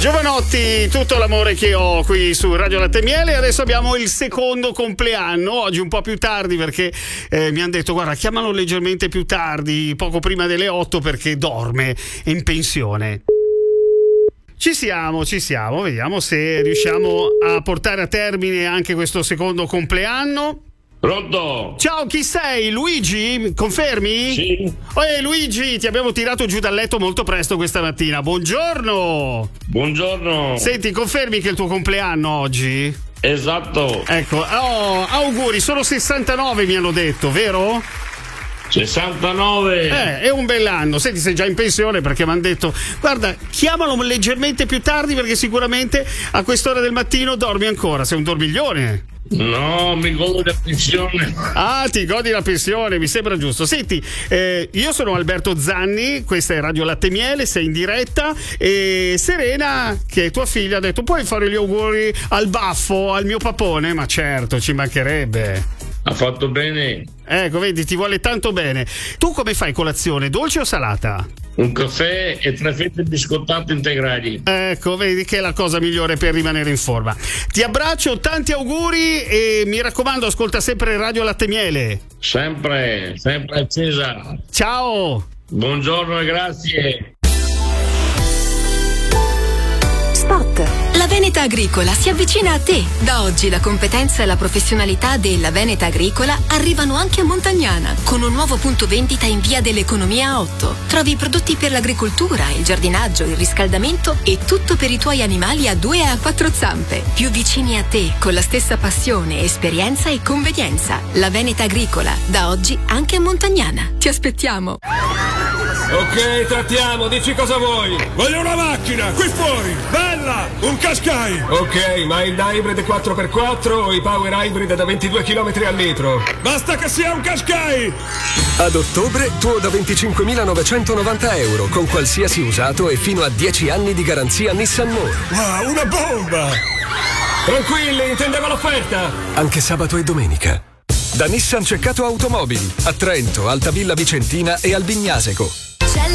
Giovanotti, tutto l'amore che ho qui su Radio Latte e Miele. Adesso abbiamo il secondo compleanno, oggi un po' più tardi perché mi hanno detto guarda, chiamalo leggermente più tardi, poco prima delle 8 perché dorme, è in pensione. Ci siamo, vediamo se riusciamo a portare a termine anche questo secondo compleanno. Pronto? Ciao, chi sei? Luigi? Confermi? Sì. Luigi, ti abbiamo tirato giù dal letto molto presto questa mattina. Buongiorno. Buongiorno. Senti, confermi che è il tuo compleanno oggi? Esatto. Ecco, auguri, sono 69 mi hanno detto, vero? 69. È un bell'anno. Senti, sei già in pensione perché mi hanno detto guarda, chiamalo leggermente più tardi perché sicuramente a quest'ora del mattino dormi ancora, sei un dormiglione. No, mi godo la pensione. Ah, ti godi la pensione, mi sembra giusto. Senti, io sono Alberto Zanni, questa è Radio Latte e Miele, sei in diretta e Serena, che è tua figlia, ha detto puoi fare gli auguri al baffo, al mio papone? Ma certo, ci mancherebbe. Ha fatto bene. Ecco, vedi, ti vuole tanto bene. Tu come fai colazione, dolce o salata? Un caffè e 3 fette biscottate integrali. Ecco, vedi che è la cosa migliore per rimanere in forma. Ti abbraccio, tanti auguri e mi raccomando, ascolta sempre Radio Latte e Miele. Sempre accesa. Ciao. Buongiorno e grazie. Spot. La Veneta Agricola si avvicina a te. Da oggi la competenza e la professionalità della Veneta Agricola arrivano anche a Montagnana, con un nuovo punto vendita in via dell'Economia 8. Trovi prodotti per l'agricoltura, il giardinaggio, il riscaldamento e tutto per i tuoi animali a 2 e a 4 zampe. Più vicini a te, con la stessa passione, esperienza e convenienza. La Veneta Agricola, da oggi anche a Montagnana. Ti aspettiamo. Ok, trattiamo, dici cosa vuoi. Voglio una macchina, qui fuori, bella, un Qashqai. Ok, ma il hybrid 4x4 o i power hybrid da 22 km al litro? Basta che sia un Qashqai. Ad ottobre, tuo da 25.990 euro, con qualsiasi usato e fino a 10 anni di garanzia Nissan More. Wow, una bomba. Tranquilli, intendevo l'offerta. Anche sabato e domenica. Da Nissan Ceccato Automobili, a Trento, Altavilla Vicentina e Albignasego.